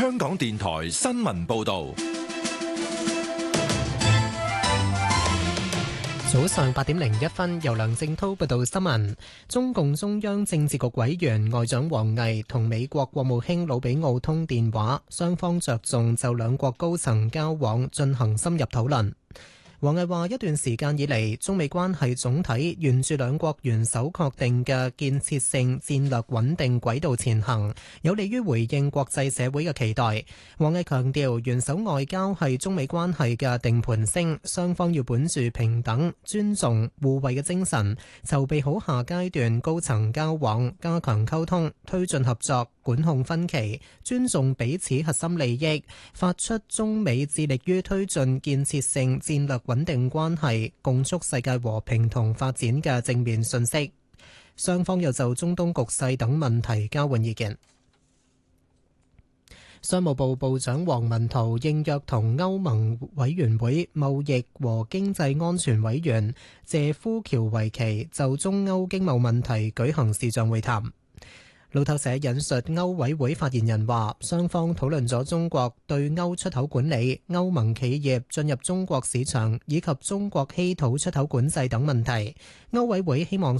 香港電台新聞報道。 早上8:01，由梁正滔報道新聞。中共中央政治局委員外長王毅同美國國務卿魯比奧通電話，雙方着重就兩國高層交往進行深入討論。王毅話：一段時間以嚟，中美關係總體沿住兩國元首確定嘅建設性戰略穩定軌道前行，有利於回應國際社會嘅期待。王毅強調，元首外交係中美關係嘅定盤星，雙方要本住平等、尊重、互惠嘅精神，籌備好下階段高層交往，加強溝通，推進合作，管控分歧，尊重彼此核心利益，發出中美致力於推進建設性戰略穩定關係，共促世界和平同發展嘅正面訊息。雙方又就中東局勢等問題交換意見。商務部部長王文濤應約同歐盟委員會貿易和經濟安全委員謝夫喬維奇就中歐經貿問題舉行視像會談。路透社引述歐委會發言人話，雙方討論咗中國對歐出口管理、歐盟企業進入中國市場以及中國稀土出口管制等問題。歐委會希望